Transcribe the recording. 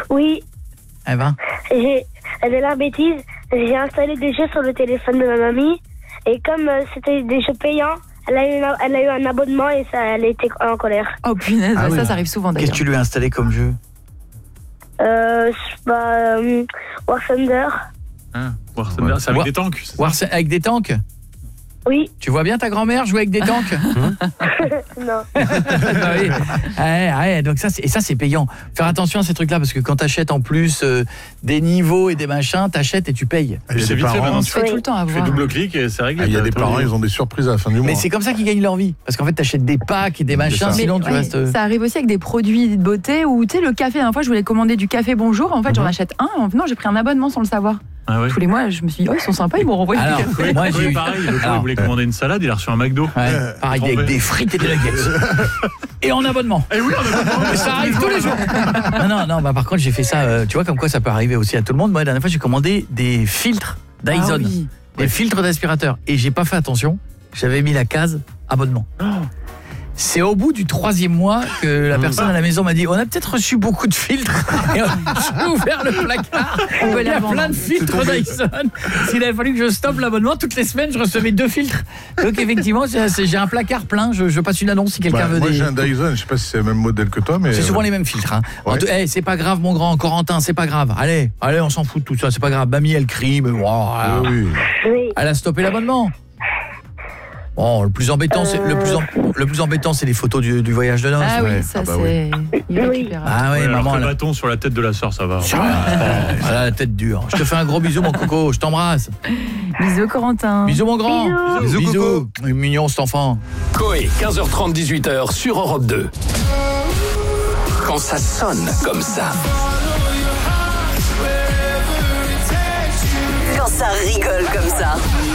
Oui. Eh ben. Elle est la bêtise. J'ai installé des jeux sur le téléphone de ma mamie. Et comme c'était des jeux payants, elle a eu un abonnement et elle était en colère. Oh punaise, ça arrive souvent d'ailleurs. Qu'est-ce que tu lui as installé comme jeu? War Thunder. War Thunder, c'est avec des tanks. Avec des tanks? Oui. Tu vois bien ta grand-mère jouer avec des tanks? Non. Ouais, donc ça c'est payant. Faire attention à ces trucs-là parce que quand t'achètes en plus des niveaux et des machins, t'achètes et tu payes. C'est vite fait maintenant. Tu fais tout le temps avoir. Tu fais double-clic et c'est réglé. Il y a des parents, ils ont des surprises à la fin du mois. Mais c'est comme ça qu'ils gagnent leur vie. Parce qu'en fait, t'achètes des packs et des machins, sinon tu restes... Ça arrive aussi avec des produits de beauté ou tu sais, le café. La dernière fois, je voulais commander du café Bonjour. En fait, j'en achète un. Non, j'ai pris un abonnement sans le savoir. Ah ouais. Tous les mois, je me suis dit, ils sont sympas, ils m'ont renvoyé du café. Moi, j'ai eu pareil. Le jour, il voulait commander une salade, il a reçu un McDo. Pareil, avec des frites et des nuggets. Et en abonnement. Et oui, en abonnement. Ça arrive tous les jours. Non, par contre, j'ai fait ça, tu vois, comme quoi ça peut arriver aussi à tout le monde. Moi, la dernière fois, j'ai commandé des filtres Dyson, des filtres d'aspirateur. Et j'ai pas fait attention, j'avais mis la case abonnement. C'est au bout du 3e mois que la personne à la maison m'a dit on a peut-être reçu beaucoup de filtres. Et j'ai ouvert le placard. Il y a plein de filtres Dyson. S'il avait fallu que je stoppe l'abonnement, toutes les semaines je recevais 2 filtres. Donc effectivement, j'ai un placard plein. Je passe une annonce si quelqu'un veut moi j'ai un Dyson, je sais pas si c'est le même modèle que toi, mais c'est souvent les mêmes filtres. Ouais. C'est pas grave mon grand Corentin, c'est pas grave. Allez, on s'en fout de tout ça, c'est pas grave. Mamie elle crie, mais elle a stoppé l'abonnement. Bon, le plus embêtant c'est les photos du voyage de noces. Ah oui, ça c'est irrécupérable. Ah oui, maman. Le bâton sur la tête de la sœur, ça va. Elle a la tête dure. Je te fais un gros bisou mon coco, je t'embrasse. Bisous Corentin. Bisous mon grand. Bisous. Il est mignon cet enfant. Coé, 15h30 18h sur Europe 2. Quand ça sonne comme ça. Quand ça rigole comme ça.